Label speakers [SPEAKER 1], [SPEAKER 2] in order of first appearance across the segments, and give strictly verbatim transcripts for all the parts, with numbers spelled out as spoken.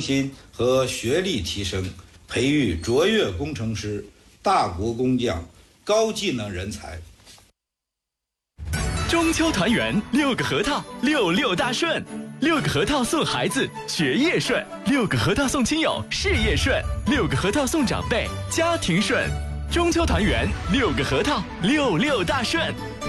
[SPEAKER 1] 新和学历提升，培育卓越工程师、大国工匠、高技能人才。
[SPEAKER 2] 中秋团圆，六个核桃，六六大顺。六个核桃送孩子，学业顺；六个核桃送亲友，事业顺；六个核桃送长辈，家庭顺。中秋团圆，六个核桃，六六大顺。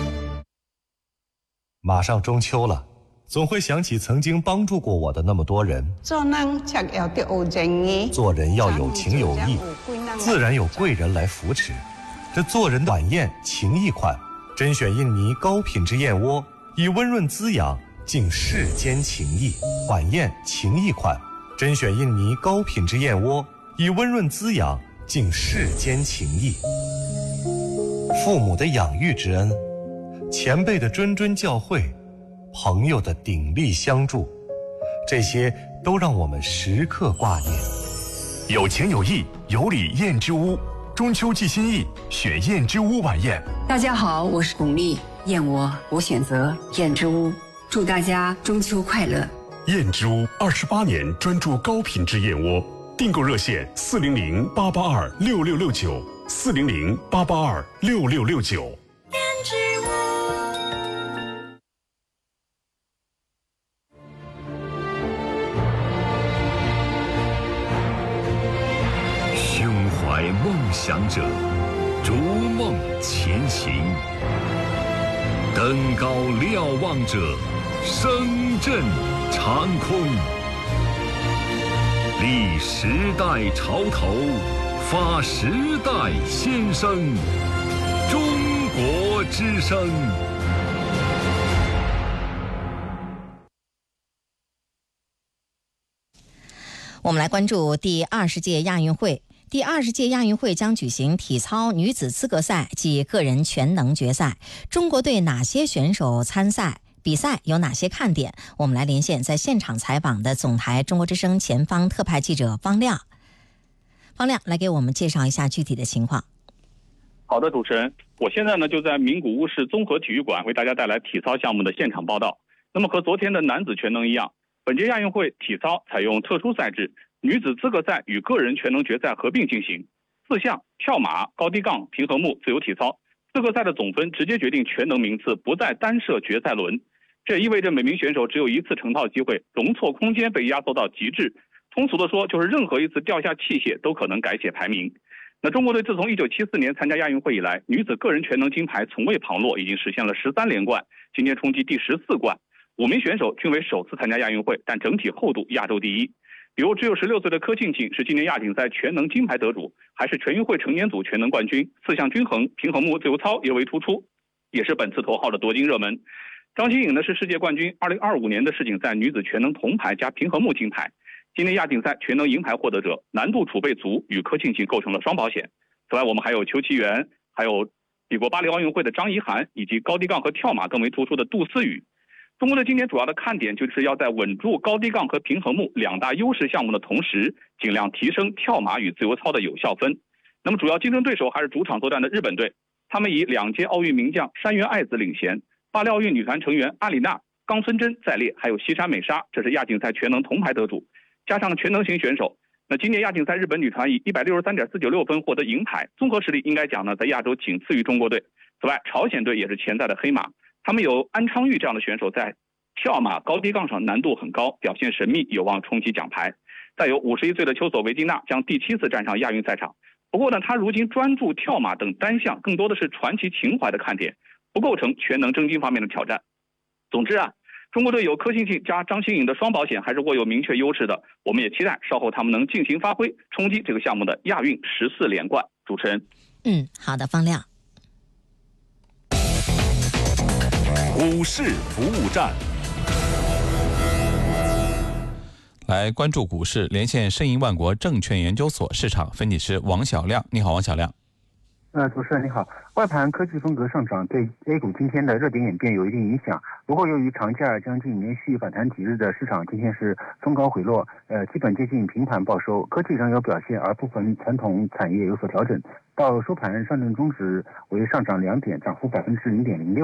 [SPEAKER 3] 马上中秋了，总会想起曾经帮助过我的那么多人。
[SPEAKER 4] 做人才要得有仁义，
[SPEAKER 3] 做人要有情有义，自然有贵人来扶持。这做人晚宴情谊款，甄选印尼高品质燕窝，以温润滋养敬世间情谊。晚宴情谊款，甄选印尼高品质燕窝，以温润滋养敬世间情谊。父母的养育之恩，前辈的谆谆教诲，朋友的鼎力相助，这些都让我们时刻挂念。
[SPEAKER 5] 有情有义，有礼燕之屋，中秋寄心意，选燕之屋晚宴。
[SPEAKER 6] 大家好，我是巩俐，燕窝我选择燕之屋，祝大家中秋快乐。
[SPEAKER 5] 燕之屋二十八年专注高品质燕窝，订购热线四零零八八二六六六九，四零零八八二六六六九。
[SPEAKER 7] 燕之屋。
[SPEAKER 8] 胸怀梦想者，逐梦前行；登高瞭望者，声震长空。立时代潮头，发时代先声。中国之声。
[SPEAKER 9] 我们来关注第二十届亚运会。第二十届亚运会将举行体操女子资格赛及个人全能决赛。中国队哪些选手参赛？比赛有哪些看点？我们来连线在现场采访的总台中国之声前方特派记者方亮。方亮来给我们介绍一下具体的情况。
[SPEAKER 10] 好的，主持人，我现在呢就在名古屋市综合体育馆为大家带来体操项目的现场报道。那么和昨天的男子全能一样，本届亚运会体操采用特殊赛制，女子资格赛与个人全能决赛合并进行。四项跳马、高低杠、平衡木、自由体操资格赛的总分直接决定全能名次，不再单设决赛轮。这意味着每名选手只有一次成套机会，容错空间被压缩到极致。通俗的说，就是任何一次掉下器械都可能改写排名。那中国队自从一九七四年参加亚运会以来，女子个人全能金牌从未旁落，已经实现了十三连冠，今年冲击第十四冠。五名选手均为首次参加亚运会，但整体厚度亚洲第一。比如只有十六岁的柯庆庆是今年亚锦赛全能金牌得主，还是全运会成年组全能冠军，四项均衡、平衡木、自由操尤为突出，也是本次头号的夺金热门。张馨颖呢是世界冠军，二零二五年的世锦赛女子全能铜牌加平衡木金牌，今年亚锦赛全能银牌获得者，难度储备足，与柯庆庆构成了双保险。此外，我们还有邱其元，还有比过巴黎奥运会的张怡涵，以及高低杠和跳马更为突出的杜思雨。中国队今年主要的看点就是要在稳住高低杠和平衡木两大优势项目的同时，尽量提升跳马与自由操的有效分。那么主要竞争对手还是主场作战的日本队，他们以两届奥运名将山原爱子领衔，巴黎奥运女团成员阿里娜、冈村真在列，还有西山美沙，这是亚锦赛全能铜牌得主，加上全能型选手。那今年亚锦赛日本女团以 一百六十三点四九六 分获得银牌，综合实力应该讲呢，在亚洲仅次于中国队。此外，朝鲜队也是潜在的黑马，他们有安昌钰这样的选手在跳马、高低杠上难度很高，表现神秘，有望冲击奖牌。再有五十一岁的丘索维金娜将第七次站上亚运赛场，不过呢，她如今专注跳马等单项，更多的是传奇情怀的看点，不构成全能争金方面的挑战。总之啊，中国队有柯庆庆加张馨颖的双保险，还是握有明确优势的。我们也期待稍后他们能尽情发挥，冲击这个项目的亚运十四连冠。主持人，
[SPEAKER 9] 嗯，好的，方亮。
[SPEAKER 5] 股市服务站，
[SPEAKER 11] 来关注股市，连线申银万国证券研究所市场分析师王小亮。你好，王小亮。
[SPEAKER 12] 呃，主持人你好。外盘科技风格上涨对 A 股今天的热点演变有一定影响，不过由于长假将近，连续反弹几日的市场今天是冲高回落，呃，基本接近平盘报收，科技仍有表现，而部分传统产业有所调整。到收盘，上证综指为上涨两点，涨幅百分之零点零六。